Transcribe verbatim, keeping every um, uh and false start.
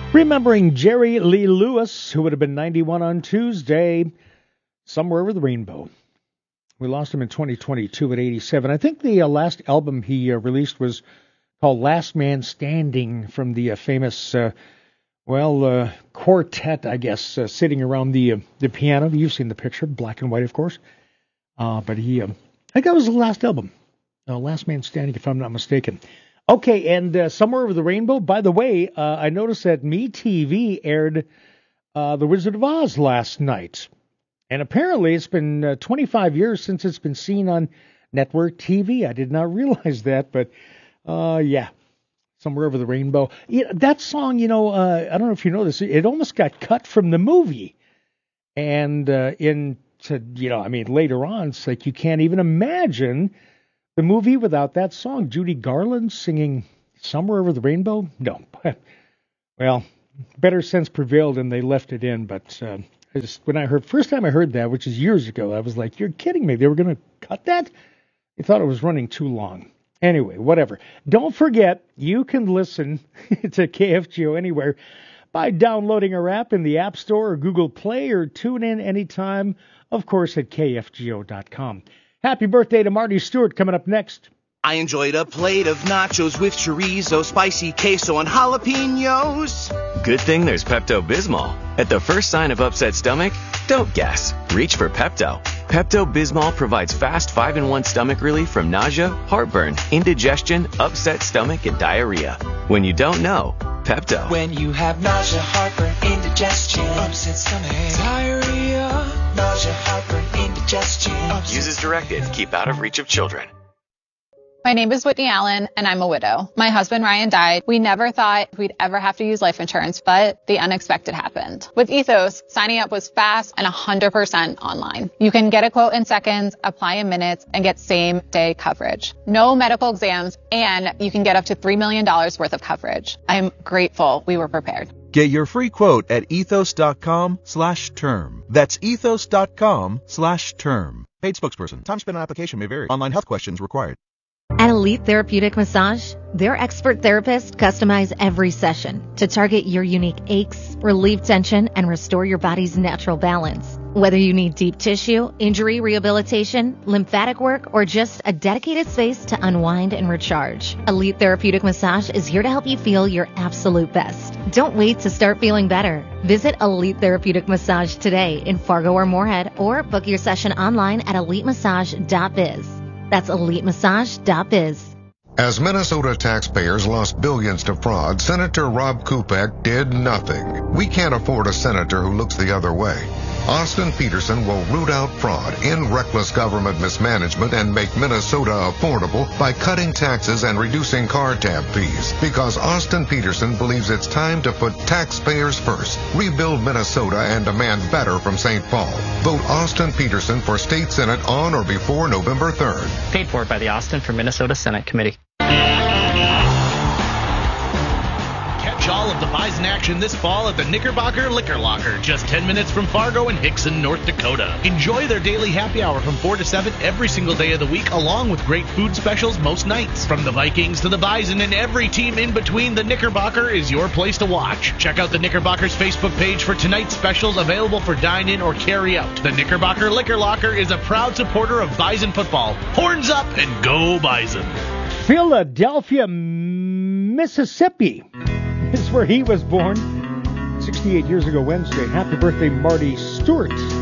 Remembering Jerry Lee Lewis, who would have been ninety-one on Tuesday, Somewhere Over the Rainbow. We lost him in twenty twenty-two at eighty-seven. I think the uh, last album he uh, released was called Last Man Standing, from the uh, famous, uh, well, uh, quartet, I guess, uh, sitting around the uh, the piano. You've seen the picture, black and white, of course. Uh, but he, uh, I think that was the last album, uh, Last Man Standing, if I'm not mistaken. Okay, and uh, Somewhere Over the Rainbow, by the way, uh, I noticed that MeTV aired uh, The Wizard of Oz last night. And apparently it's been uh, twenty-five years since it's been seen on network T V. I did not realize that, but uh, yeah, Somewhere Over the Rainbow. You know, that song, you know, uh, I don't know if you know this, it almost got cut from the movie. And uh, in, to, you know, I mean, later on, it's like you can't even imagine the movie without that song. Judy Garland singing Somewhere Over the Rainbow? No. Well, better sense prevailed and they left it in. But uh, I just, when I heard, first time I heard that, which is years ago, I was like, you're kidding me. They were going to cut that? I thought it was running too long. Anyway, whatever. Don't forget, you can listen to K F G O anywhere by downloading our app in the App Store or Google Play, or tune in anytime, of course, at K F G O dot com. Happy birthday to Marty Stewart coming up next. I enjoyed a plate of nachos with chorizo, spicy queso, and jalapenos. Good thing there's Pepto-Bismol. At the first sign of upset stomach, don't guess. Reach for Pepto. Pepto-Bismol provides fast five in one stomach relief from nausea, heartburn, indigestion, upset stomach, and diarrhea. When you don't know, Pepto. When you have nausea, heartburn, indigestion, upset stomach, diarrhea, nausea, heartburn, indigestion. Use as directed. Keep out of reach of children. My name is Whitney Allen, and I'm a widow. My husband, Ryan, died. We never thought we'd ever have to use life insurance, but the unexpected happened. With Ethos, signing up was fast and one hundred percent online. You can get a quote in seconds, apply in minutes, and get same-day coverage. No medical exams, and you can get up to three million dollars worth of coverage. I'm grateful we were prepared. Get your free quote at ethos.com slash term. That's ethos.com slash term. Paid spokesperson. Time spent on application may vary. Online health questions required. At Elite Therapeutic Massage, their expert therapists customize every session to target your unique aches, relieve tension, and restore your body's natural balance. Whether you need deep tissue, injury rehabilitation, lymphatic work, or just a dedicated space to unwind and recharge, Elite Therapeutic Massage is here to help you feel your absolute best. Don't wait to start feeling better. Visit Elite Therapeutic Massage today in Fargo or Moorhead, or book your session online at elite massage dot biz. That's elite massage dot biz. As Minnesota taxpayers lost billions to fraud, Senator Rob Kupek did nothing. We can't afford a senator who looks the other way. Austin Peterson will root out fraud, end reckless government mismanagement, and make Minnesota affordable by cutting taxes and reducing car tab fees. Because Austin Peterson believes it's time to put taxpayers first, rebuild Minnesota, and demand better from Saint Paul. Vote Austin Peterson for State Senate on or before November third. Paid for by the Austin for Minnesota Senate Committee. Catch all of the Bison action this fall at the Knickerbocker Liquor Locker, just ten minutes from Fargo and Hickson, North Dakota. Enjoy their daily happy hour from four to seven every single day of the week, along with great food specials most nights. From the Vikings to the Bison and every team in between, the Knickerbocker is your place to watch. Check out the Knickerbocker's Facebook page for tonight's specials available for dine-in or carry-out. The Knickerbocker Liquor Locker is a proud supporter of Bison football. Horns up and go Bison! Philadelphia, Mississippi is where he was born sixty-eight years ago Wednesday. Happy birthday, Marty Stewart.